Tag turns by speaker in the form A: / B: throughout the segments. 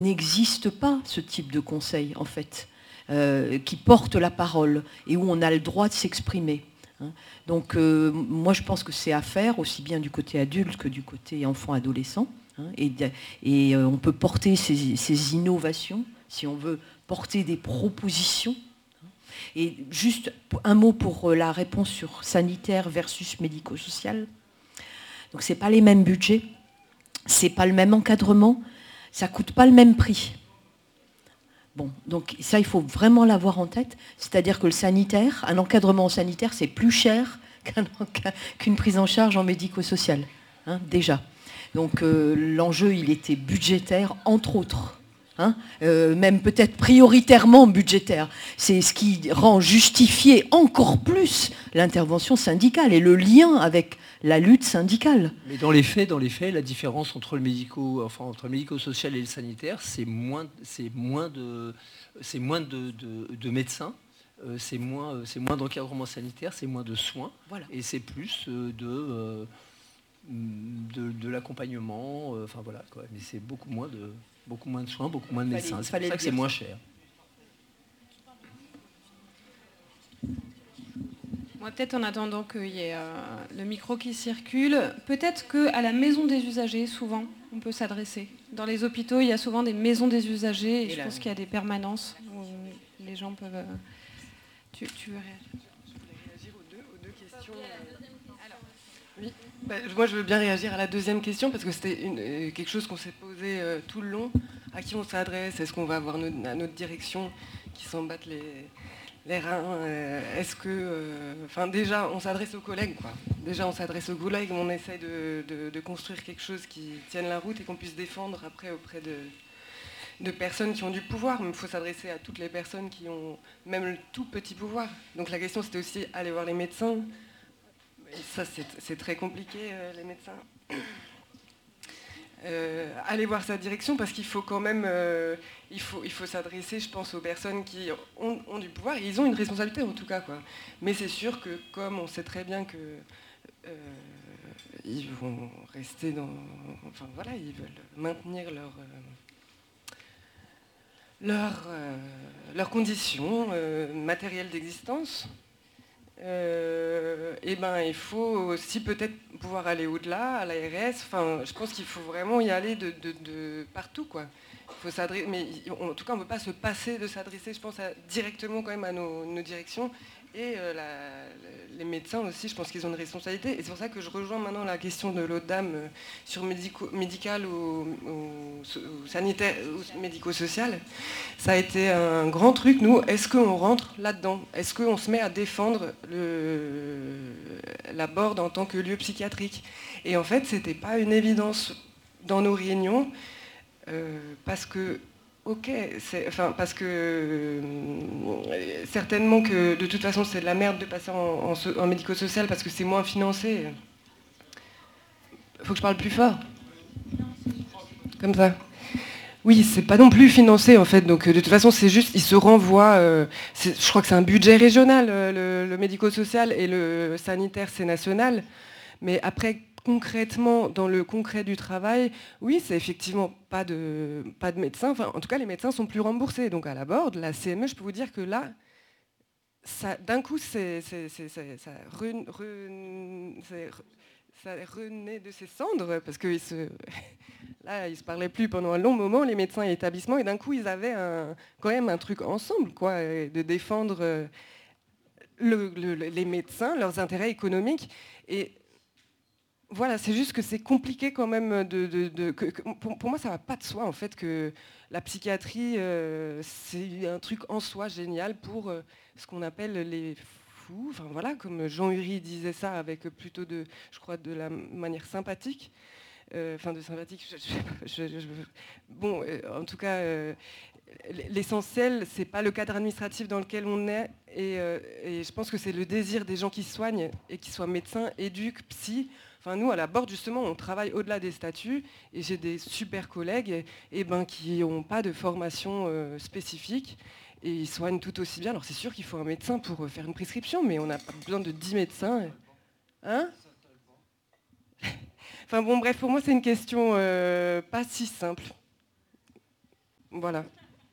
A: n'existe pas ce type de conseil, en fait, qui porte la parole et où on a le droit de s'exprimer. Donc, moi, je pense que c'est à faire, aussi bien du côté adulte que du côté enfant-adolescent. Et on peut porter ces innovations, si on veut porter des propositions. Et juste un mot pour la réponse sur sanitaire versus médico-social. Donc, ce n'est pas les mêmes budgets, ce n'est pas le même encadrement, ça ne coûte pas le même prix. Bon, donc ça, il faut vraiment l'avoir en tête. C'est-à-dire que le sanitaire, un encadrement sanitaire, c'est plus cher qu'une prise en charge en médico-social, déjà. Donc l'enjeu, il était budgétaire, entre autres. Même peut-être prioritairement budgétaire. C'est ce qui rend justifié encore plus l'intervention syndicale et le lien avec la lutte syndicale.
B: Mais dans les faits, la différence entre le médico-social et le sanitaire, c'est moins de médecins, c'est moins d'encadrement sanitaire, c'est moins de soins, voilà. Et c'est plus de l'accompagnement, voilà, quoi. Mais c'est beaucoup moins de soins, beaucoup moins de médecins. C'est pour ça que c'est moins cher.
C: Moi, peut-être en attendant qu'il y ait le micro qui circule, peut-être qu'à la maison des usagers, souvent, on peut s'adresser. Dans les hôpitaux, il y a souvent des maisons des usagers, et je pense qu'il y a des permanences où les gens peuvent... Tu veux réagir ?
D: Je voulais réagir aux deux questions. Oui. Moi, je veux bien réagir à la deuxième question, parce que c'était quelque chose qu'on s'est posé tout le long. À qui on s'adresse ? Est-ce qu'on va avoir notre direction qui s'en battent les reins, est-ce que... déjà, on s'adresse aux collègues, quoi. Déjà, on s'adresse aux collègues, on essaie de construire quelque chose qui tienne la route et qu'on puisse défendre après auprès de personnes qui ont du pouvoir. Mais il faut s'adresser à toutes les personnes qui ont même le tout petit pouvoir. Donc la question, c'était aussi aller voir les médecins. Et ça, c'est très compliqué, les médecins. Aller voir sa direction, parce qu'il faut quand même il faut s'adresser, je pense, aux personnes qui ont du pouvoir, et ils ont une responsabilité en tout cas, quoi. Mais c'est sûr que comme on sait très bien que ils vont rester dans... voilà, ils veulent maintenir leurs conditions matérielles d'existence, il faut aussi peut-être pouvoir aller au-delà, à l'ARS. Je pense qu'il faut vraiment y aller de partout, quoi. Il faut s'adresser, mais en tout cas, on ne peut pas se passer de s'adresser, je pense, directement quand même à nos directions. Et les médecins aussi, je pense qu'ils ont une responsabilité. Et c'est pour ça que je rejoins maintenant la question de l'autre dame sur médical ou sanitaire ou médico-social. Ça a été un grand truc, nous. Est-ce qu'on rentre là-dedans ? Est-ce qu'on se met à défendre la Borde en tant que lieu psychiatrique ? Et en fait, ce n'était pas une évidence dans nos réunions, parce que... parce que certainement que de toute façon c'est de la merde de passer en médico-social parce que c'est moins financé. Faut que je parle plus fort. Comme ça. Oui, c'est pas non plus financé en fait, donc de toute façon c'est juste, ils se renvoient, je crois que c'est un budget régional, le médico-social, et le sanitaire c'est national, mais après concrètement, dans le concret du travail, oui, c'est effectivement pas de médecins. En tout cas, les médecins sont plus remboursés. Donc à la Borde, la CME, je peux vous dire que là, d'un coup, ça renaît de ses cendres, parce que là, ils se parlaient plus pendant un long moment, les médecins et l'établissement, et d'un coup, ils avaient quand même un truc ensemble, quoi, de défendre les médecins, leurs intérêts économiques. Et voilà, c'est juste que c'est compliqué quand même pour moi, ça va pas de soi en fait que la psychiatrie, c'est un truc en soi génial pour ce qu'on appelle les fous. Voilà, comme Jean Ury disait ça avec plutôt de la manière sympathique. De sympathique, bon, en tout cas, l'essentiel, c'est pas le cadre administratif dans lequel on est, et je pense que c'est le désir des gens qui soignent et qui soient médecins, éduques, psy. Nous, à la Borde, justement, on travaille au-delà des statuts, et j'ai des super collègues qui n'ont pas de formation spécifique, et ils soignent tout aussi bien. Alors c'est sûr qu'il faut un médecin pour faire une prescription, mais on n'a pas besoin de 10 médecins. Bref, pour moi, c'est une question pas si simple. Voilà.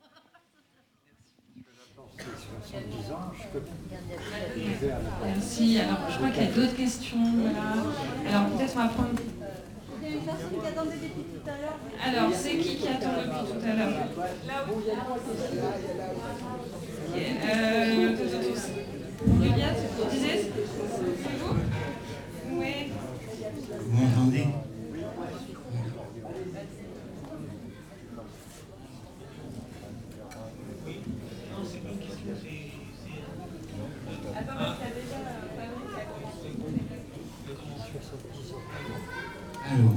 C: Merci. Alors, je crois qu'il y a d'autres questions. Voilà. Alors, peut-être on va prendre...
E: Il y a une personne qui attendait depuis tout à l'heure.
C: Alors, c'est qui attend depuis tout à l'heure? Julia, tu disais? C'est vous? Oui.
F: Vous m'entendez? Alors,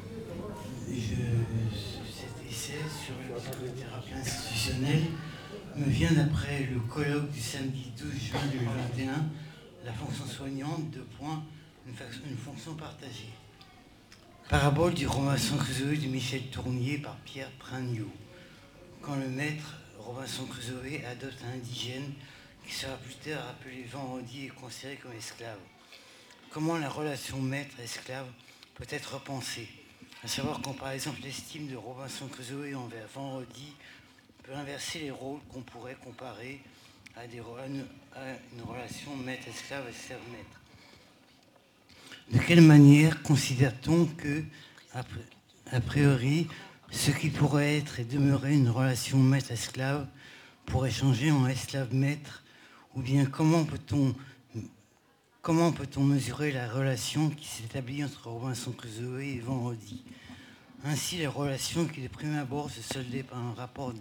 F: cet essai sur la psychothérapie institutionnelle me vient d'après le colloque du samedi 12 juin 2021, la fonction soignante, une fonction partagée. Parabole du Robinson Crusoe de Michel Tournier par Pierre Pringnot. Quand le maître Robinson Crusoe adopte un indigène qui sera plus tard appelé vendredi et considéré comme esclave. Comment la relation maître-esclave peut être repensée? À savoir quand par exemple l'estime de Robinson Crusoe envers vendredi peut inverser les rôles qu'on pourrait comparer à une relation maître-esclave et serve-maître. De quelle manière considère-t-on que, a priori, ce qui pourrait être et demeurer une relation maître-esclave pourrait changer en esclave-maître? Ou bien comment peut-on mesurer la relation qui s'établit entre Robinson Crusoe et vendredi? Ainsi, les relations qui de prime abord se soldaient par un rapport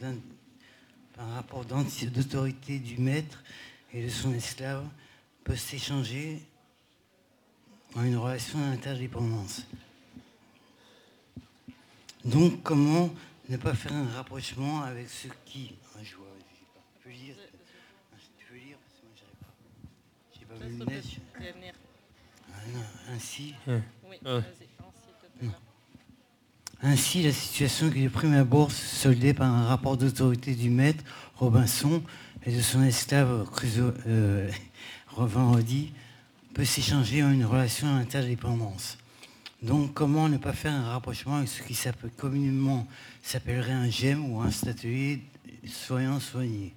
F: d'autorité du maître et de son esclave peuvent s'échanger en une relation d'interdépendance. Donc, comment ne pas faire un rapprochement avec ce qui... Je peux lire. Tu peux lire parce que moi j'arrive pas. J'ai pas mes lunettes. Ainsi. Ainsi, la situation qui de prime abord se soldait par un rapport d'autorité du maître Robinson et de son esclave vendredi peut s'échanger en une relation d'interdépendance. Donc, comment ne pas faire un rapprochement avec ce qui communément s'appellerait un GEM ou un atelier soignant-soigné?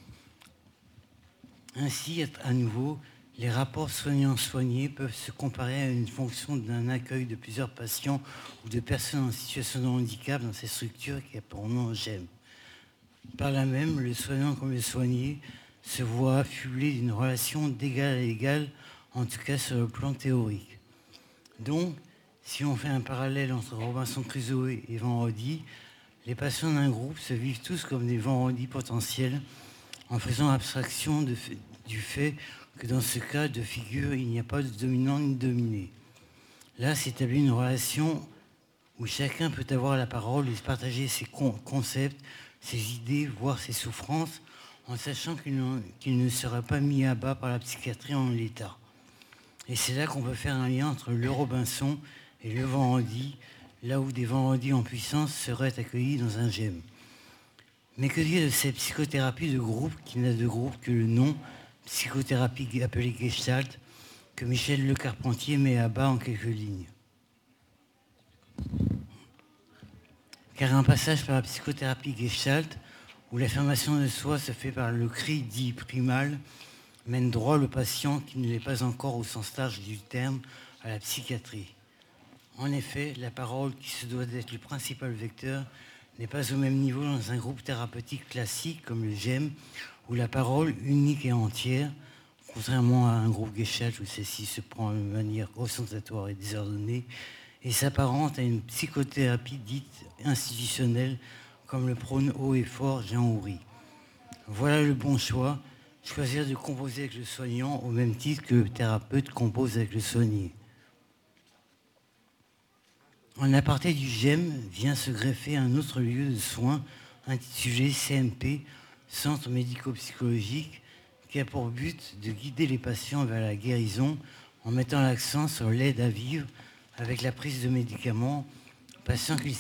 F: Ainsi, à nouveau, les rapports soignants-soignés peuvent se comparer à une fonction d'un accueil de plusieurs patients ou de personnes en situation de handicap dans ces structures qui a pour nom GEM. Par là même, le soignant comme le soigné se voit affublé d'une relation d'égal à égal, en tout cas sur le plan théorique. Donc, si on fait un parallèle entre Robinson Crusoe et vendredi, les patients d'un groupe se vivent tous comme des vendredis potentiels, en faisant abstraction du fait que dans ce cas de figure, il n'y a pas de dominant ni de dominé. Là s'établit une relation où chacun peut avoir la parole et partager ses concepts, ses idées, voire ses souffrances, en sachant qu'il ne sera pas mis à bas par la psychiatrie en l'état. Et c'est là qu'on peut faire un lien entre le Robinson et le vendredi, là où des vendredis en puissance seraient accueillis dans un GEM. Mais que dire de cette psychothérapie de groupe qui n'a de groupe que le nom, psychothérapie appelée Gestalt, que Michel Le Carpentier met à bas en quelques lignes? Car un passage par la psychothérapie Gestalt, où l'affirmation de soi se fait par le cri dit primal, mène droit le patient qui ne l'est pas encore au sens large du terme à la psychiatrie. En effet, la parole qui se doit d'être le principal vecteur n'est pas au même niveau dans un groupe thérapeutique classique comme le GEM, où la parole unique et entière, contrairement à un groupe Gestalt où celle-ci se prend de manière ostentatoire et désordonnée, et s'apparente à une psychothérapie dite institutionnelle, comme le prône haut et fort Jean Houry. Voilà le bon choix, choisir de composer avec le soignant au même titre que le thérapeute compose avec le soigné. En aparté du GEM vient se greffer un autre lieu de soins intitulé CMP, Centre médico-psychologique, qui a pour but de guider les patients vers la guérison en mettant l'accent sur l'aide à vivre avec la prise de médicaments, patients qui,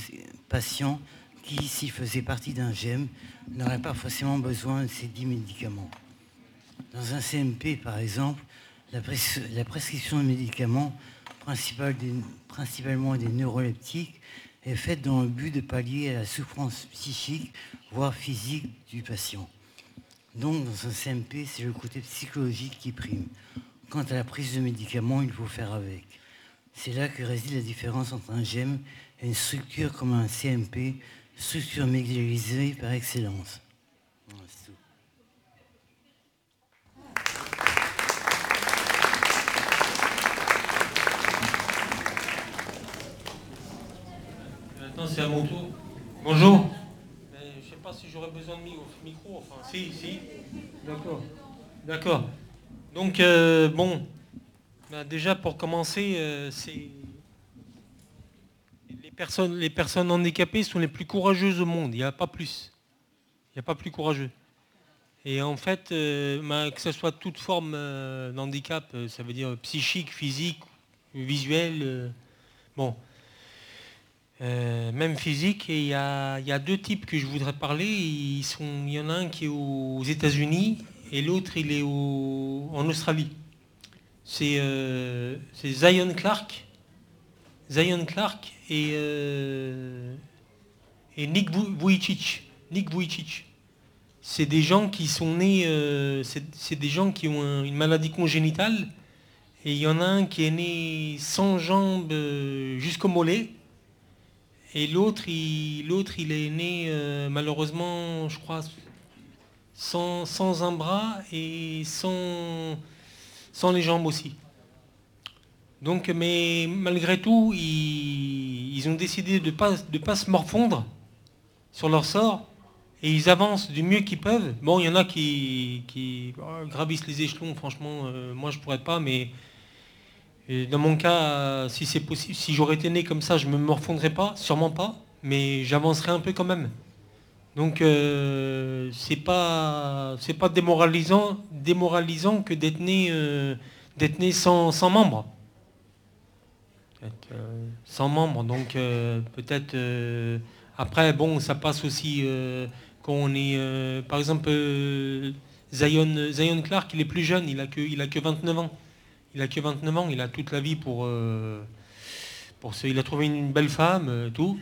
F: s'il faisait partie d'un GEM, n'auraient pas forcément besoin de ces 10 médicaments. Dans un CMP, par exemple, la prescription de médicaments, principalement des neuroleptiques, est faite dans le but de pallier à la souffrance psychique, voire physique du patient. Donc, dans un CMP, c'est le côté psychologique qui prime. Quant à la prise de médicaments, il faut faire avec. C'est là que réside la différence entre un GEM et une structure comme un CMP, structure médialisée par excellence. Voilà, c'est tout.
G: Maintenant, c'est à mon tour. Bonjour. Je ne sais pas si j'aurais besoin de micro. Enfin, si. D'accord. Donc, déjà, pour commencer, c'est... Les personnes handicapées sont les plus courageuses au monde. Il n'y a pas plus. Il n'y a pas plus courageux. Et en fait, que ce soit toute forme d'handicap, ça veut dire psychique, physique, visuel, même physique. Et il y a deux types que je voudrais parler. Il y en a un qui est aux États-Unis et l'autre il est en Australie. C'est Zion Clark et Nick Vujicic. C'est des gens qui sont nés, c'est des gens qui ont une maladie congénitale. Et il y en a un qui est né sans jambes jusqu'au mollet. Et l'autre, il est né malheureusement, je crois, sans un bras et sans les jambes aussi. Donc, mais malgré tout, ils ont décidé de pas se morfondre sur leur sort et ils avancent du mieux qu'ils peuvent. Bon, il y en a qui gravissent les échelons, franchement, moi je pourrais pas, mais dans mon cas, si c'est possible, si j'aurais été né comme ça, je me morfondrais pas, sûrement pas, mais j'avancerais un peu quand même. Donc c'est pas démoralisant que d'être né sans membres. Sans membres, donc peut-être après bon ça passe aussi quand on est par exemple Zion Clark, il est plus jeune, il a que 29 ans. Il a que 29 ans, il a toute la vie pour il a trouvé une belle femme, tout.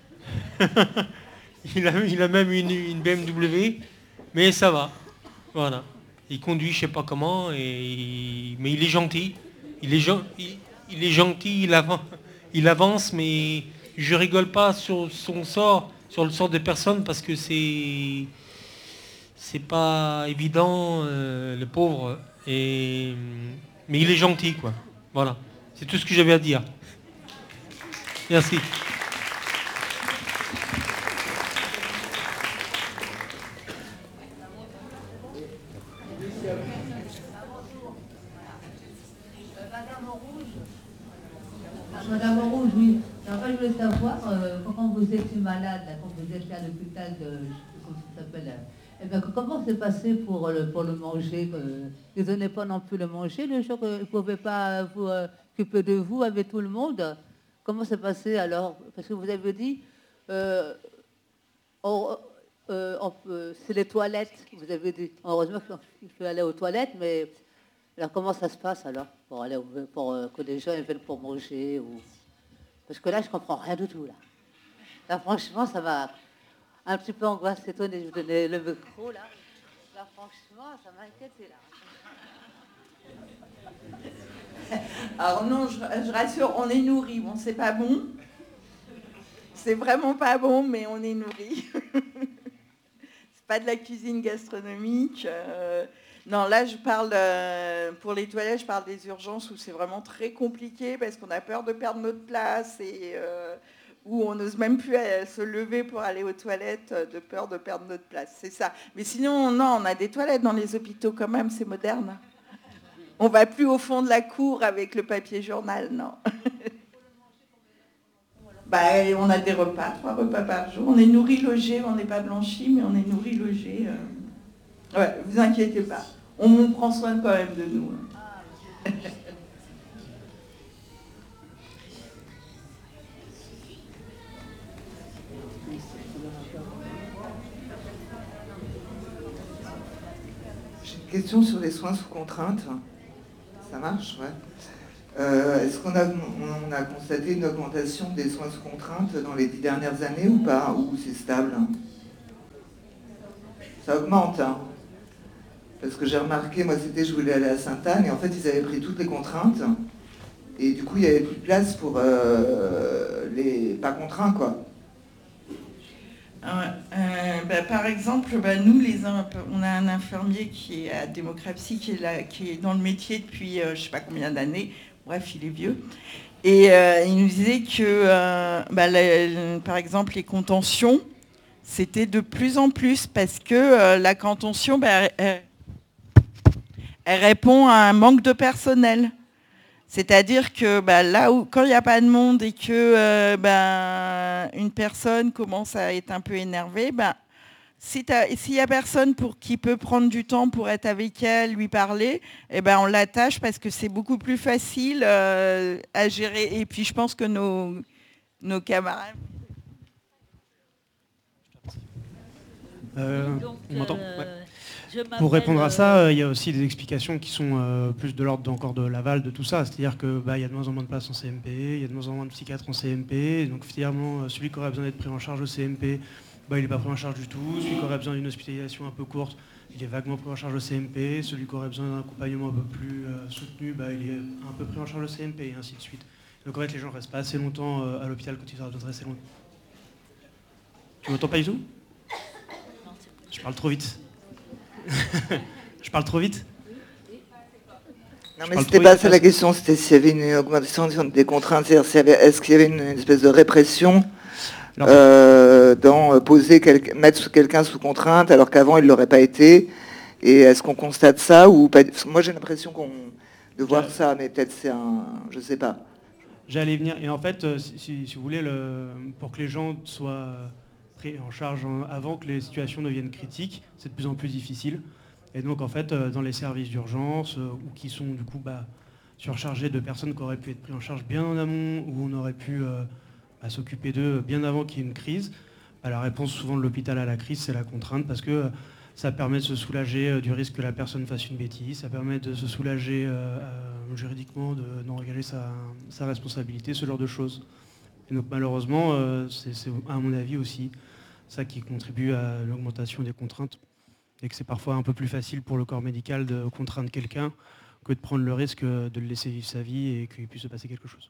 G: il a même une BMW, mais ça va. Voilà. Il conduit, je sais pas comment, mais il est gentil. Il est gentil, il avance, mais je rigole pas sur son sort, sur le sort de personne, parce que c'est pas évident, le pauvre. Mais il est gentil, quoi. Voilà. C'est tout ce que j'avais à dire. Merci.
H: Madame Rouge, oui. En fait, je voulais savoir, quand vous étiez malade, là, quand vous étiez à l'hôpital de... Comment ça s'appelle comment c'est passé pour le manger Ils ne donnaient pas non plus le manger le jour qu'ils ne pouvaient pas vous occuper de vous avec tout le monde. Comment c'est passé alors? Parce que vous avez dit, c'est les toilettes, vous avez dit. Heureusement qu'il faut aller aux toilettes, mais alors comment ça se passe alors pour que les gens viennent pour manger Parce que là, je ne comprends rien du tout. Là, franchement, ça m'a un petit peu angoissé. Je vous donnais le micro, là. Là, franchement, ça m'a inquiété, là.
I: Alors non, je rassure, on est nourri. Bon, c'est pas bon. C'est vraiment pas bon, mais on est nourri. C'est pas de la cuisine gastronomique. Non, là, je parle, pour les toilettes, je parle des urgences où c'est vraiment très compliqué parce qu'on a peur de perdre notre place et où on n'ose même plus se lever pour aller aux toilettes de peur de perdre notre place. C'est ça. Mais sinon, non, on a des toilettes dans les hôpitaux quand même, c'est moderne. On va plus au fond de la cour avec le papier journal, non. On a des repas, 3 repas par jour. On est nourri, logé, on n'est pas blanchi, mais on est nourri, logé. Ouais, vous inquiétez pas. On prend soin quand même de nous.
J: J'ai une question sur les soins sous contrainte. Ça marche, ouais. Est-ce qu'on a constaté une augmentation des soins sous contrainte dans les 10 dernières années ou pas? Ou c'est stable? Ça augmente, hein. Parce que j'ai remarqué, moi je voulais aller à Sainte-Anne, et en fait ils avaient pris toutes les contraintes, et du coup il n'y avait plus de place pour les pas contraints, quoi.
I: Par exemple, nous, on a un infirmier qui est à Démocratie, qui est dans le métier depuis je ne sais pas combien d'années. Bref, il est vieux. Et il nous disait que, par exemple, les contentions, c'était de plus en plus parce que la contention, elle répond à un manque de personnel. C'est-à-dire que là où, quand il n'y a pas de monde et que une personne commence à être un peu énervée, s'il n'y a personne qui peut prendre du temps pour être avec elle, lui parler, on l'attache parce que c'est beaucoup plus facile à gérer. Et puis je pense que nos camarades...
K: On m'entend ? Ouais. Pour répondre à ça, il y a aussi des explications qui sont plus de l'ordre encore de l'aval de tout ça. C'est-à-dire qu'il y a de moins en moins de places en CMP, il y a de moins en moins de psychiatres en CMP. Donc finalement, celui qui aurait besoin d'être pris en charge au CMP, il n'est pas pris en charge du tout. Celui qui aurait besoin d'une hospitalisation un peu courte, il est vaguement pris en charge au CMP. Celui qui aurait besoin d'un accompagnement un peu plus soutenu, il est un peu pris en charge au CMP, et ainsi de suite. Donc en fait, les gens ne restent pas assez longtemps à l'hôpital quand ils auraient besoin de rester longtemps. Tu m'entends pas du tout ? Je parle trop vite. Je parle trop vite ?
J: Non, mais c'était pas ça la question, c'était s'il y avait une augmentation des contraintes, c'est-à-dire est-ce qu'il y avait une espèce de répression dans mettre quelqu'un sous contrainte alors qu'avant il ne l'aurait pas été, et est-ce qu'on constate ça ou pas? Moi j'ai l'impression de voir ça, mais peut-être c'est je sais pas.
K: J'allais venir, et en fait, si vous voulez, pour que les gens soient pris en charge avant que les situations deviennent critiques, c'est de plus en plus difficile. Et donc en fait, dans les services d'urgence, ou qui sont du coup surchargés de personnes qui auraient pu être prises en charge bien en amont, où on aurait pu s'occuper d'eux bien avant qu'il y ait une crise, la réponse souvent de l'hôpital à la crise, c'est la contrainte, parce que ça permet de se soulager du risque que la personne fasse une bêtise, ça permet de se soulager juridiquement, d'engager sa responsabilité, ce genre de choses. Et donc malheureusement, c'est à mon avis aussi ça qui contribue à l'augmentation des contraintes, et que c'est parfois un peu plus facile pour le corps médical de contraindre quelqu'un que de prendre le risque de le laisser vivre sa vie et qu'il puisse se passer quelque chose.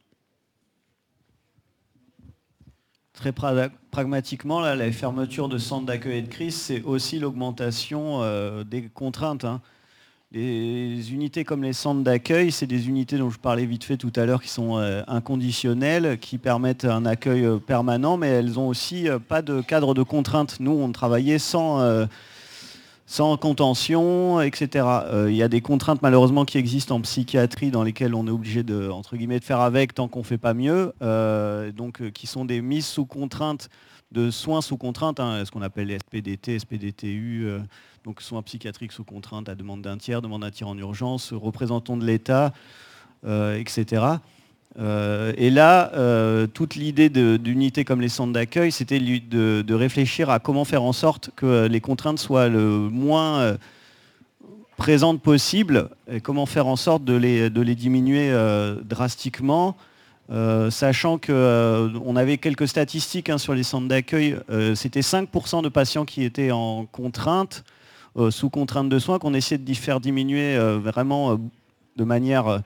L: Très pragmatiquement, là, la fermeture de centres d'accueil et de crise, c'est aussi l'augmentation des contraintes. Les unités comme les centres d'accueil, c'est des unités dont je parlais vite fait tout à l'heure, qui sont inconditionnelles, qui permettent un accueil permanent, mais elles n'ont aussi pas de cadre de contrainte. Nous, on travaillait sans contention, etc. Il y a des contraintes malheureusement qui existent en psychiatrie dans lesquelles on est obligé de, entre guillemets, de faire avec tant qu'on ne fait pas mieux, qui sont des mises sous contrainte de soins sous contrainte, ce qu'on appelle les SPDT, SPDTU, donc soins psychiatriques sous contrainte à demande d'un tiers en urgence, représentants de l'État, etc. Et là, toute l'idée d'unités comme les centres d'accueil, c'était de réfléchir à comment faire en sorte que les contraintes soient le moins présentes possible, et comment faire en sorte de les diminuer drastiquement, sachant qu'on avait quelques statistiques sur les centres d'accueil. C'était 5% de patients qui étaient en contrainte, sous contrainte de soins, qu'on essayait de faire diminuer vraiment de manière...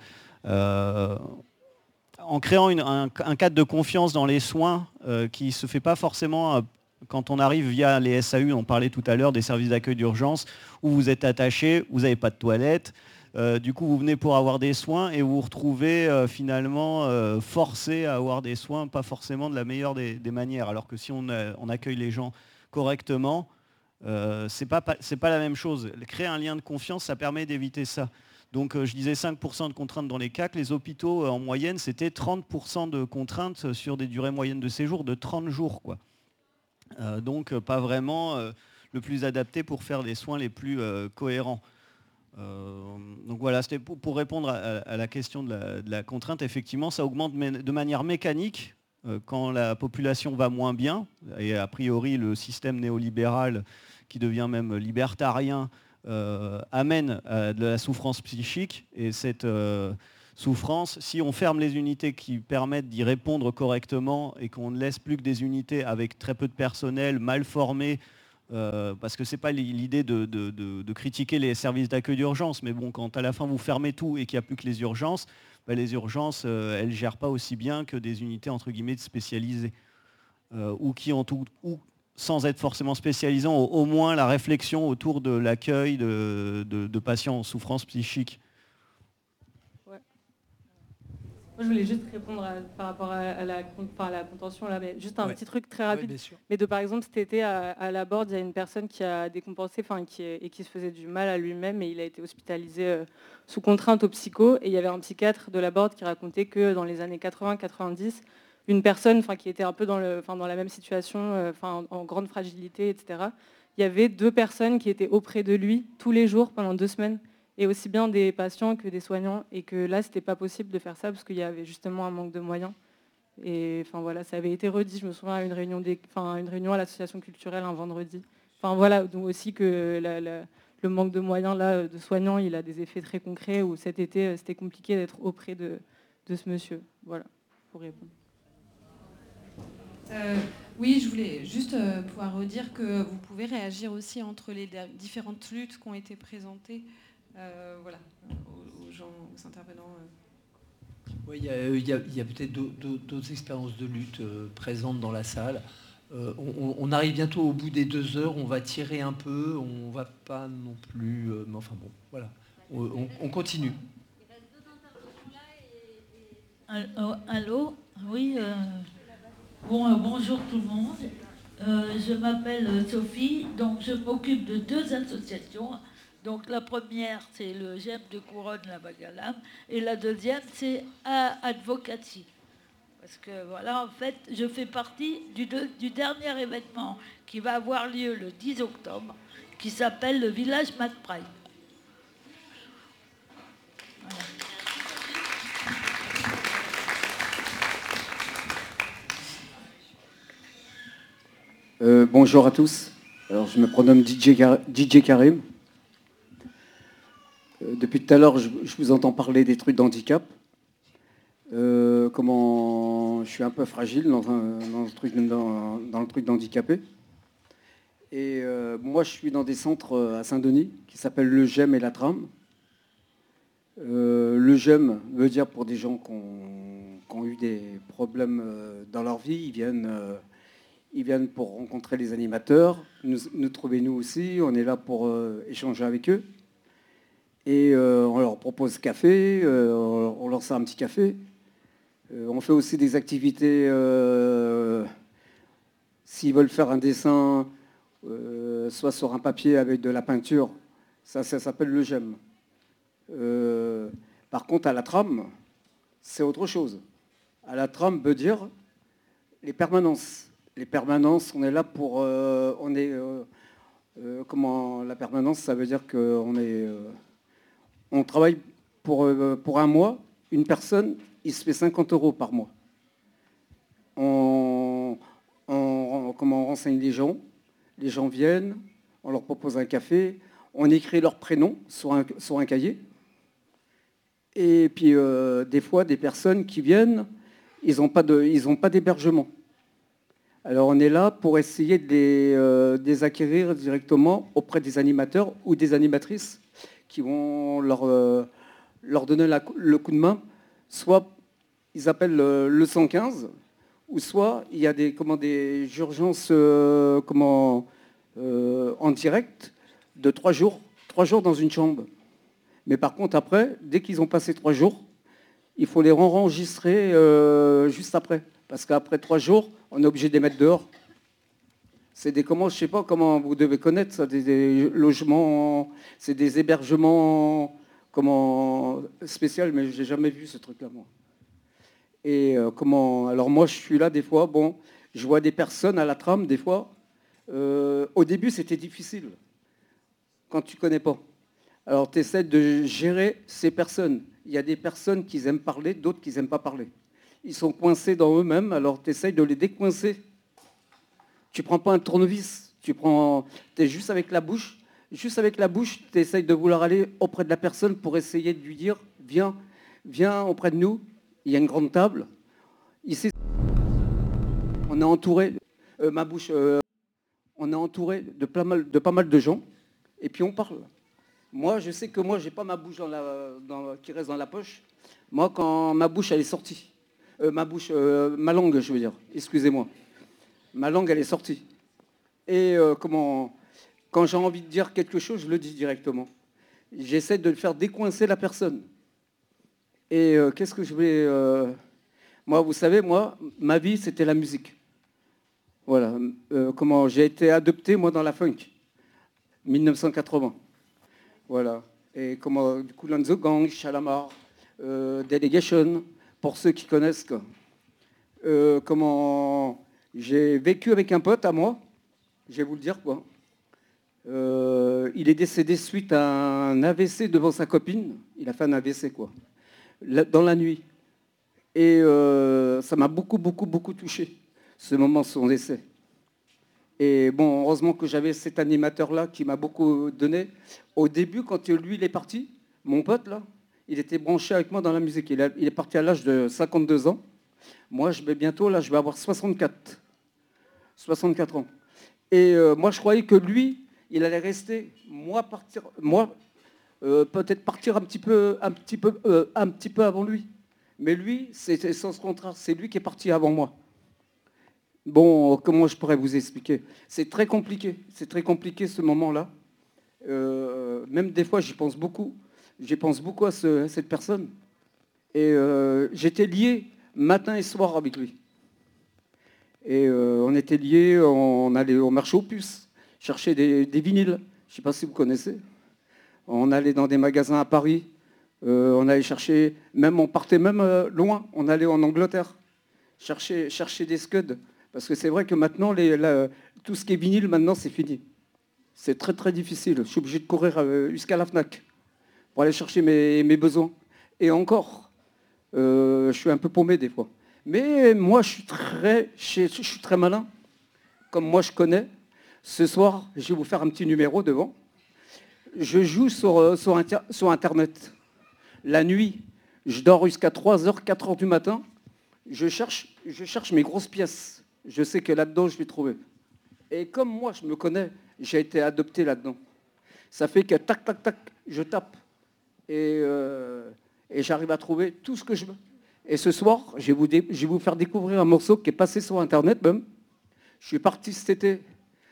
L: en créant un cadre de confiance dans les soins qui ne se fait pas forcément quand on arrive via les SAU, on parlait tout à l'heure des services d'accueil d'urgence, où vous êtes attaché, vous n'avez pas de toilette, du coup vous venez pour avoir des soins et vous vous retrouvez finalement forcé à avoir des soins, pas forcément de la meilleure des manières, alors que si on accueille les gens correctement, c'est pas la même chose. Créer un lien de confiance, ça permet d'éviter ça. Donc je disais 5% de contraintes dans les CAC. Les hôpitaux, en moyenne, c'était 30% de contraintes sur des durées moyennes de séjour de 30 jours. Quoi. Donc pas vraiment le plus adapté pour faire des soins les plus cohérents. Donc voilà, c'était pour répondre à la question de la contrainte. Effectivement, ça augmente de manière mécanique quand la population va moins bien. Et a priori, le système néolibéral, qui devient même libertarien, amène de la souffrance psychique, et souffrance. Si on ferme les unités qui permettent d'y répondre correctement et qu'on ne laisse plus que des unités avec très peu de personnel, mal formé, parce que ce n'est pas l'idée de critiquer les services d'accueil d'urgence, mais bon, quand à la fin vous fermez tout et qu'il n'y a plus que les urgences, elles ne gèrent pas aussi bien que des unités entre guillemets spécialisées, ou qui sans être forcément spécialisant, au moins la réflexion autour de l'accueil de patients en souffrance psychique.
M: Moi, je voulais juste répondre par rapport à la contention, là, mais juste un petit truc très rapide. Mais par exemple, cet été, à la Borde, il y a une personne qui a décompensé et qui se faisait du mal à lui-même, et il a été hospitalisé sous contrainte au psycho. Et il y avait un psychiatre de la Borde qui racontait que dans les années 80-90, une personne qui était un peu dans la même situation, en grande fragilité, etc., il y avait 2 personnes qui étaient auprès de lui tous les jours pendant 2 semaines. Et aussi bien des patients que des soignants, et que là, c'était pas possible de faire ça parce qu'il y avait justement un manque de moyens. Et voilà, ça avait été redit, je me souviens, à une réunion à l'association culturelle un vendredi. Donc aussi que le manque de moyens là, de soignants, il a des effets très concrets, où cet été, c'était compliqué d'être auprès de ce monsieur. Voilà, pour répondre.
C: Oui, je voulais juste pouvoir redire que vous pouvez réagir aussi entre les différentes luttes qui ont été présentées. Aux gens, aux intervenants.
B: Oui, il y a peut-être d'autres expériences de lutte présentes dans la salle. On arrive bientôt au bout des 2 heures, on va tirer un peu, on va pas non plus... mais enfin bon, voilà, on continue.
N: Allô. Oui. Bonjour tout le monde. Je m'appelle Sophie, donc je m'occupe de 2 associations. Donc la première, c'est le GEM de Couronne-la-Bagalam, et la deuxième, c'est Advocacy. Parce que voilà, en fait, je fais partie du dernier événement qui va avoir lieu le 10 octobre, qui s'appelle le Village Mad Pride.
O: Voilà. Bonjour à tous. Alors, je me prénomme DJ Karim. Depuis tout à l'heure, je vous entends parler des trucs d'handicap. Comment je suis un peu fragile dans le truc d'handicapé. Et moi, je suis dans des centres à Saint-Denis qui s'appellent le GEM et la Trame. Le GEM veut dire pour des gens qui ont eu des problèmes dans leur vie, ils viennent pour rencontrer les animateurs, nous trouver nous aussi, on est là pour échanger avec eux. Et on leur propose café, on leur sert un petit café. On fait aussi des activités, s'ils veulent faire un dessin, soit sur un papier avec de la peinture, ça s'appelle le GEM. Par contre, à la Trame, c'est autre chose. À la Trame veut dire les permanences. Les permanences, on est là pour... la permanence, ça veut dire qu'on est... on travaille pour un mois. Une personne, il se fait 50 € par mois. On renseigne les gens viennent, on leur propose un café, on écrit leur prénom sur un cahier. Et puis des fois, des personnes qui viennent, ils n'ont pas d'hébergement. Alors on est là pour essayer de les acquérir directement auprès des animateurs ou des animatrices qui vont leur donner le coup de main. Soit ils appellent le 115, ou soit il y a des urgences en direct de 3 jours. 3 jours dans une chambre. Mais par contre, après, dès qu'ils ont passé 3 jours, il faut les enregistrer juste après. Parce qu'après 3 jours, on est obligé de les mettre dehors. C'est je ne sais pas comment vous devez connaître ça, des logements, c'est des hébergements spéciaux, mais je n'ai jamais vu ce truc-là, moi. Et alors moi, je suis là des fois, je vois des personnes à la Trame, des fois. Au début, c'était difficile, quand tu ne connais pas. Alors, tu essaies de gérer ces personnes. Il y a des personnes qui aiment parler, d'autres qui n'aiment pas parler. Ils sont coincés dans eux-mêmes, alors tu essaies de les décoincer. Tu ne prends pas un tournevis, tu es juste avec la bouche. Juste avec la bouche, tu essayes de vouloir aller auprès de la personne pour essayer de lui dire, viens. viens auprès de nous, il y a une grande table. Ici, on est entouré, on est entouré de pas mal de gens, et puis on parle. Moi, je sais que moi, j'ai pas ma bouche qui reste dans la poche. Moi, quand ma bouche, elle est sortie, ma langue, je veux dire, excusez-moi, ma langue, elle est sortie. Et quand j'ai envie de dire quelque chose, je le dis directement. J'essaie de le faire décoincer la personne. Et qu'est-ce que je vais... Moi, vous savez, ma vie, c'était la musique. Voilà. J'ai été adopté, moi, dans la funk. 1980. Voilà. Et du coup, Lanzo Gang, Shalamar, Delegation, pour ceux qui connaissent. J'ai vécu avec un pote à moi, je vais vous le dire, quoi. Il est décédé suite à un AVC devant sa copine. Il a fait un AVC, quoi. Dans la nuit. Et ça m'a beaucoup touché, ce moment de son décès. Et bon, heureusement que j'avais cet animateur-là qui m'a beaucoup donné. Au début, quand lui, il est parti, mon pote, là, il était branché avec moi dans la musique. Il est parti à l'âge de 52 ans. Moi, je vais avoir 64 ans. Et moi, je croyais que lui, il allait rester, peut-être partir un petit peu avant lui. Mais lui, c'est sens contraire. C'est lui qui est parti avant moi. Bon, comment je pourrais vous expliquer? C'est très compliqué. C'est très compliqué ce moment-là. Même des fois, j'y pense beaucoup. J'y pense beaucoup à cette personne. Et j'étais lié matin et soir avec lui. Et on était liés, on marchait aux puces, chercher des vinyles. Je ne sais pas si vous connaissez. On allait dans des magasins à Paris. On allait chercher, on partait même loin. On allait en Angleterre chercher des scuds. Parce que c'est vrai que maintenant, tout ce qui est vinyle, maintenant, c'est fini. C'est très, très difficile. Je suis obligé de courir jusqu'à la FNAC pour aller chercher mes besoins. Et encore, je suis un peu paumé des fois. Mais moi, je suis très malin. Comme moi, je connais. Ce soir, je vais vous faire un petit numéro devant. Je joue sur Internet. La nuit, je dors jusqu'à 3h, 4h du matin. Je cherche mes grosses pièces. Je sais que là-dedans, je vais trouver. Et comme moi, je me connais, j'ai été adopté là-dedans. Ça fait que tac, tac, tac, je tape. Et j'arrive à trouver tout ce que je veux. Et ce soir, je vais vous faire découvrir un morceau qui est passé sur Internet même. Je suis parti cet été.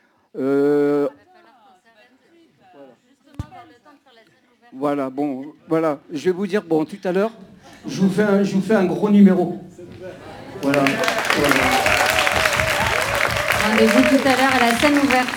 O: Voilà, bon, voilà. Je vais vous dire, bon, tout à l'heure, je vous fais un gros numéro. Voilà.
P: Rendez-vous tout à l'heure à la scène ouverte.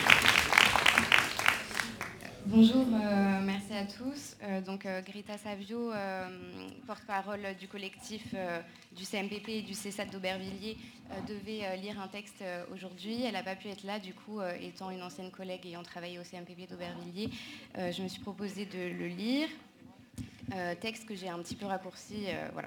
P: Bonjour, merci à tous. Greta Savio, porte-parole du collectif du CMPP et du CESAD d'Aubervilliers, devait lire un texte aujourd'hui. Elle n'a pas pu être là, du coup, étant une ancienne collègue ayant travaillé au CMPP d'Aubervilliers, je me suis proposée de le lire. Texte que j'ai un petit peu raccourci, voilà.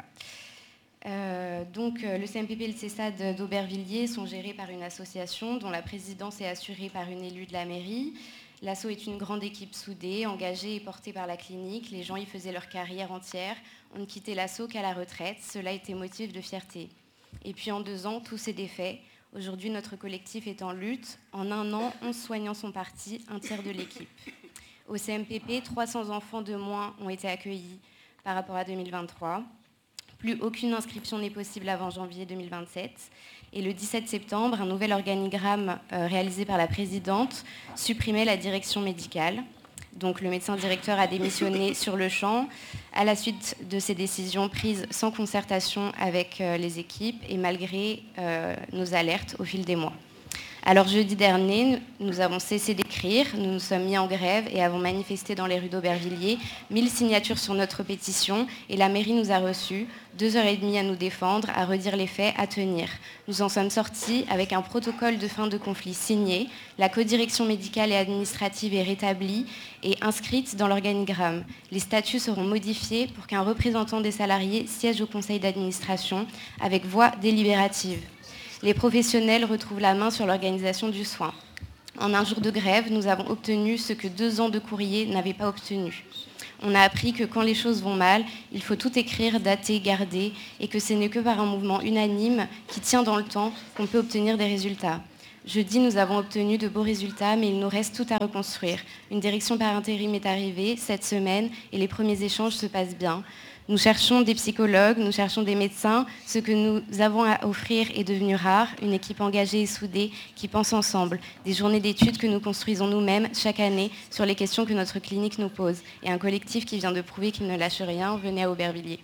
P: Le CMPP et le CESAD d'Aubervilliers sont gérés par une association dont la présidence est assurée par une élue de la mairie. L'asso est une grande équipe soudée, engagée et portée par la clinique. Les gens y faisaient leur carrière entière. On ne quittait l'asso qu'à la retraite. Cela était motif de fierté. Et puis en 2 ans, tout s'est défait. Aujourd'hui, notre collectif est en lutte. En 1 an, 11 soignants sont partis, un tiers de l'équipe. Au CMPP, 300 enfants de moins ont été accueillis par rapport à 2023. Plus aucune inscription n'est possible avant janvier 2027. Et le 17 septembre, un nouvel organigramme réalisé par la présidente supprimait la direction médicale. Donc le médecin directeur a démissionné sur le champ à la suite de ces décisions prises sans concertation avec les équipes et malgré nos alertes au fil des mois. Alors jeudi dernier, nous avons cessé d'écrire, nous nous sommes mis en grève et avons manifesté dans les rues d'Aubervilliers, 1000 signatures sur notre pétition et la mairie nous a reçus, 2h30 à nous défendre, à redire les faits, à tenir. Nous en sommes sortis avec un protocole de fin de conflit signé, la codirection médicale et administrative est rétablie et inscrite dans l'organigramme. Les statuts seront modifiés pour qu'un représentant des salariés siège au conseil d'administration avec voix délibérative. Les professionnels retrouvent la main sur l'organisation du soin. En un jour de grève, nous avons obtenu ce que 2 ans de courrier n'avaient pas obtenu. On a appris que quand les choses vont mal, il faut tout écrire, dater, garder, et que ce n'est que par un mouvement unanime qui tient dans le temps qu'on peut obtenir des résultats. Jeudi, nous avons obtenu de beaux résultats, mais il nous reste tout à reconstruire. Une direction par intérim est arrivée cette semaine et les premiers échanges se passent bien. Nous cherchons des psychologues, nous cherchons des médecins. Ce que nous avons à offrir est devenu rare. Une équipe engagée et soudée qui pense ensemble. Des journées d'études que nous construisons nous-mêmes chaque année sur les questions que notre clinique nous pose. Et un collectif qui vient de prouver qu'il ne lâche rien. Venez à Aubervilliers.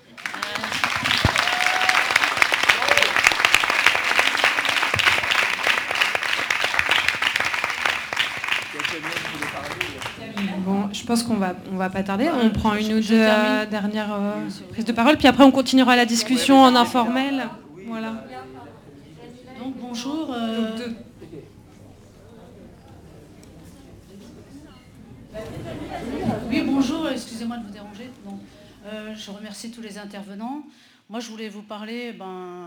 C: Bon, je pense qu'on va pas tarder. On prend une ou deux dernières prises de parole, puis après on continuera la discussion en informel. Voilà.
Q: Donc bonjour. Oui, bonjour. Excusez-moi de vous déranger. Bon, je remercie tous les intervenants. Moi, je voulais vous parler.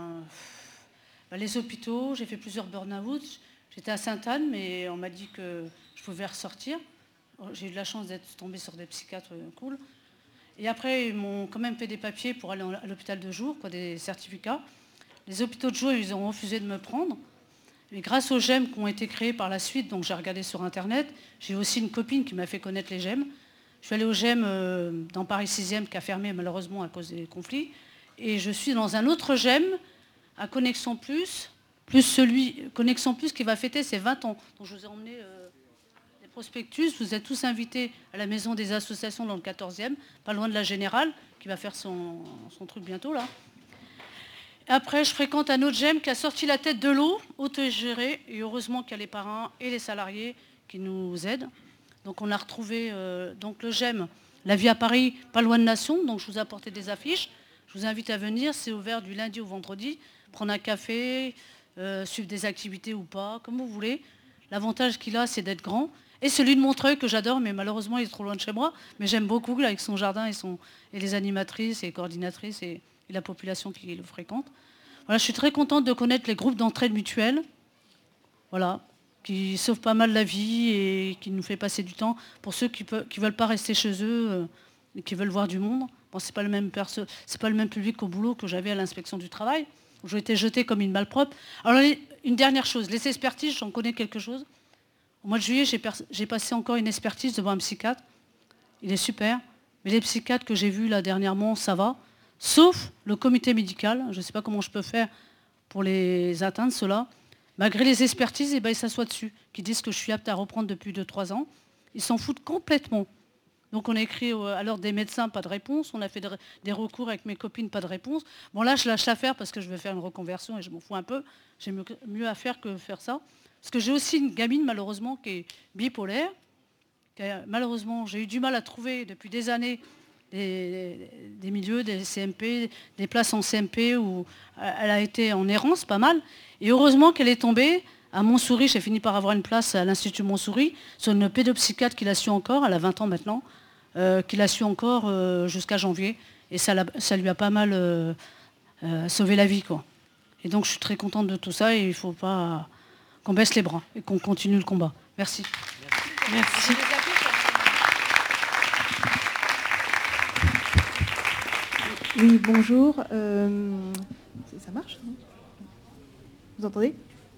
Q: Les hôpitaux. J'ai fait plusieurs burn-out. J'étais à Sainte-Anne, mais on m'a dit que je pouvais ressortir. J'ai eu de la chance d'être tombée sur des psychiatres cool. Et après, ils m'ont quand même fait des papiers pour aller à l'hôpital de jour, des certificats. Les hôpitaux de jour, ils ont refusé de me prendre. Mais grâce aux GEM qui ont été créés par la suite, donc j'ai regardé sur Internet, j'ai aussi une copine qui m'a fait connaître les GEM. Je suis allée au GEM dans Paris 6e, qui a fermé malheureusement à cause des conflits. Et je suis dans un autre GEM, à Connexion Plus celui Connexion Plus qui va fêter ses 20 ans. Donc je vous ai emmené... prospectus, vous êtes tous invités à la maison des associations dans le 14e, pas loin de la Générale, qui va faire son truc bientôt là. Après, je fréquente un autre GEM qui a sorti la tête de l'eau, autogéré, et heureusement qu'il y a les parrains et les salariés qui nous aident. Donc on a retrouvé donc le GEM, la vie à Paris, pas loin de Nation, donc je vous ai apporté des affiches. Je vous invite à venir, c'est ouvert du lundi au vendredi, prendre un café, suivre des activités ou pas, comme vous voulez. L'avantage qu'il a, c'est d'être grand. Et celui de Montreuil que j'adore, mais malheureusement il est trop loin de chez moi. Mais j'aime beaucoup avec son jardin et les animatrices et les coordinatrices et la population qui le fréquente. Voilà, je suis très contente de connaître les groupes d'entraide mutuelle, voilà, qui sauvent pas mal la vie et qui nous fait passer du temps pour ceux qui ne veulent pas rester chez eux et qui veulent voir du monde. Bon, c'est pas le même public qu'au boulot que j'avais à l'inspection du travail, où j'ai été jetée comme une malpropre. Alors une dernière chose, les expertises, j'en connais quelque chose. Au mois de juillet, j'ai passé encore une expertise devant un psychiatre. Il est super. Mais les psychiatres que j'ai vus là dernièrement, ça va. Sauf le comité médical. Je ne sais pas comment je peux faire pour les atteindre, ceux-là. Malgré les expertises, ils s'assoient dessus. Qui disent que je suis apte à reprendre depuis 2-3 ans. Ils s'en foutent complètement. Donc on a écrit à l'ordre des médecins, pas de réponse. On a fait des recours avec mes copines, pas de réponse. Bon là, je lâche l'affaire parce que je vais faire une reconversion et je m'en fous un peu. J'ai mieux à faire que faire ça. Parce que j'ai aussi une gamine, malheureusement, qui est bipolaire. Malheureusement, j'ai eu du mal à trouver depuis des années des milieux, des CMP, des places en CMP où elle a été en errance pas mal. Et heureusement qu'elle est tombée à Montsouris. J'ai fini par avoir une place à l'Institut Montsouris sur une pédopsychiatre qui la suit encore, elle a 20 ans maintenant, qui la suit encore jusqu'à janvier. Et ça lui a pas mal sauvé la vie, quoi. Et donc je suis très contente de tout ça et il ne faut pas qu'on baisse les bras et qu'on continue le combat. Merci.
C: Merci.
E: Oui, bonjour. Ça marche, non ? Vous entendez ?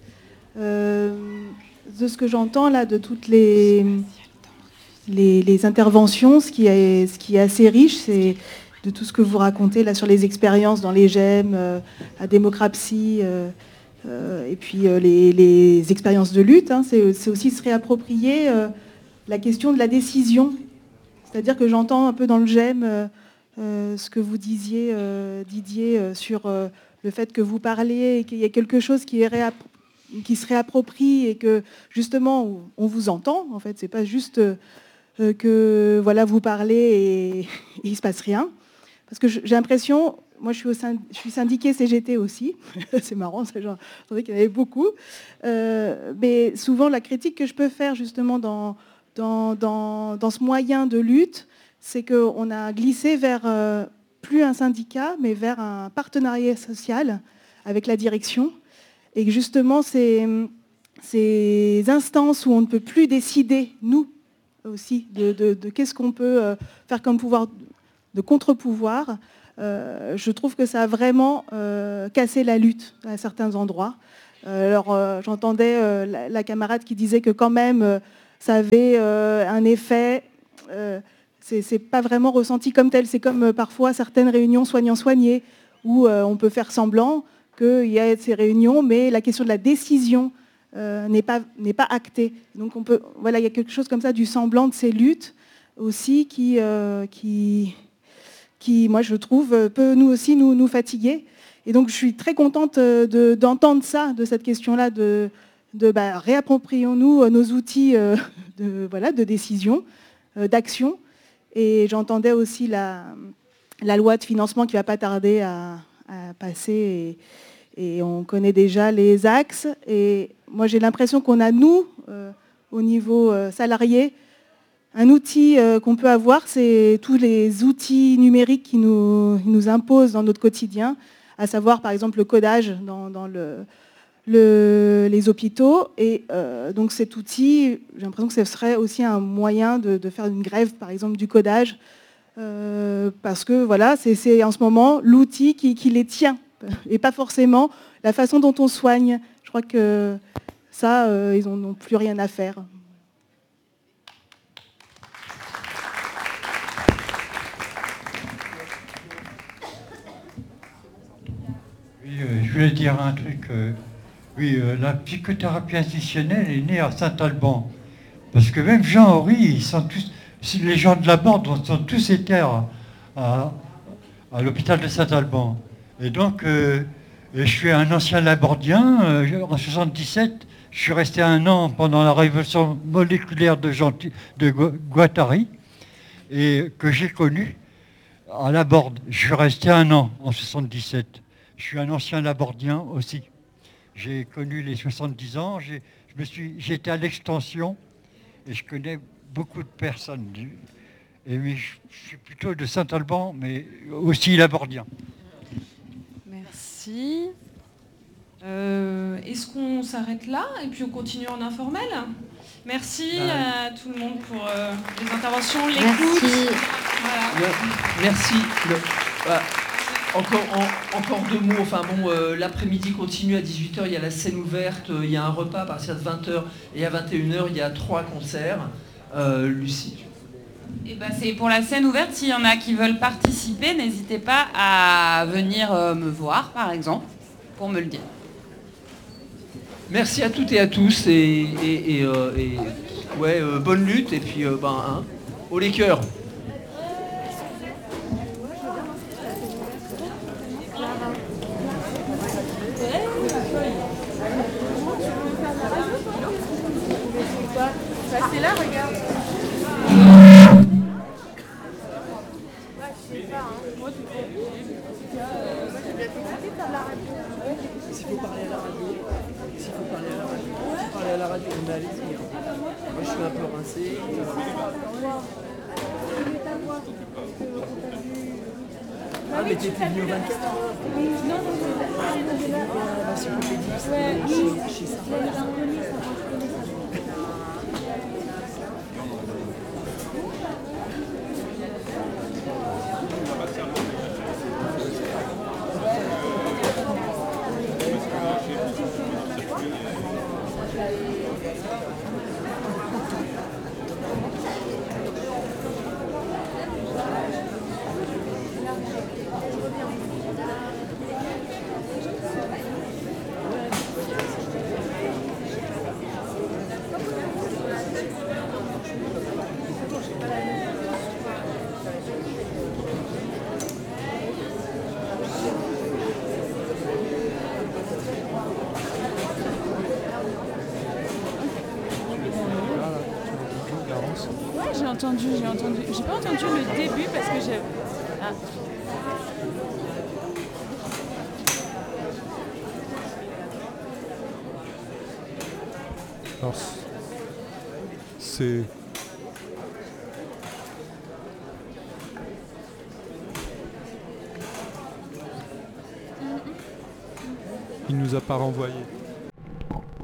E: De ce que j'entends là, de toutes les interventions, ce qui est assez riche, c'est de tout ce que vous racontez là sur les expériences dans les GEM, à Démocratie, et puis les expériences de lutte. Hein, c'est aussi se réapproprier la question de la décision. C'est-à-dire que j'entends un peu dans le GEM ce que vous disiez, Didier, sur le fait que vous parliez et qu'il y a quelque chose qui se réapproprie et que justement on vous entend. En fait, c'est pas juste que voilà vous parlez et il se passe rien. Parce que j'ai l'impression, moi je suis syndiquée CGT aussi, c'est marrant, j'entendais qu'il y en avait beaucoup, mais souvent la critique que je peux faire justement dans ce moyen de lutte, c'est qu'on a glissé vers plus un syndicat, mais vers un partenariat social avec la direction, et que justement ces instances où on ne peut plus décider, nous, aussi, de qu'est-ce qu'on peut faire comme pouvoir de contre-pouvoir. Je trouve que ça a vraiment cassé la lutte à certains endroits. Alors j'entendais la camarade qui disait que quand même ça avait un effet, c'est pas vraiment ressenti comme tel, c'est comme parfois certaines réunions soignants-soignés où on peut faire semblant qu'il y a ces réunions, mais la question de la décision n'est pas actée. Donc voilà, il y a quelque chose comme ça du semblant de ces luttes aussi qui moi je trouve, peut nous aussi nous fatiguer. Et donc je suis très contente d'entendre ça, de cette question-là, réapproprions-nous nos outils de décision, d'action. Et j'entendais aussi la loi de financement qui ne va pas tarder à passer, et on connaît déjà les axes. Et moi j'ai l'impression qu'on a, nous, au niveau salarié, un outil qu'on peut avoir, c'est tous les outils numériques qui nous imposent dans notre quotidien, à savoir par exemple le codage dans les hôpitaux. Et donc cet outil, j'ai l'impression que ce serait aussi un moyen de faire une grève par exemple du codage, parce que voilà, c'est en ce moment l'outil qui les tient, et pas forcément la façon dont on soigne. Je crois que ça, ils n'ont plus rien à faire.
R: Je voulais dire un truc. La psychothérapie institutionnelle est née à Saint-Alban. Parce que même Jean-Henri, les gens de la bande sont tous été à l'hôpital de Saint-Alban. Et donc, je suis un ancien labordien. En 1977, je suis resté 1 an pendant la révolution moléculaire de Guattari, et que j'ai connu à Laborde. Je suis resté 1 an en 1977. Je suis un ancien labordien aussi. J'ai connu les 70 ans, j'étais à l'extension et je connais beaucoup de personnes. Mais je suis plutôt de Saint-Alban, mais aussi labordien.
C: Merci. Est-ce qu'on s'arrête là et puis on continue en informel? Merci à tout le monde pour les interventions, l'écoute.
B: Voilà. Merci. Encore 2 mots. Enfin bon, l'après-midi continue à 18h, il y a la scène ouverte, il y a un repas à partir de 20h et à 21h, il y a 3 concerts. Lucie.
S: C'est pour la scène ouverte, s'il y en a qui veulent participer, n'hésitez pas à venir me voir, par exemple, pour me le dire.
B: Merci à toutes et à tous, bonne lutte, et puis haut les cœurs.
T: C'est là, regarde.
B: S'il faut parler à la radio, mais allez-y. Moi je suis un peu rincé. Ah mais t'étais venu au 24 heures. Non, chez ça.
T: J'ai entendu. J'ai pas entendu le début parce que j'ai... Ah.
U: Alors, c'est... Il nous a pas renvoyé.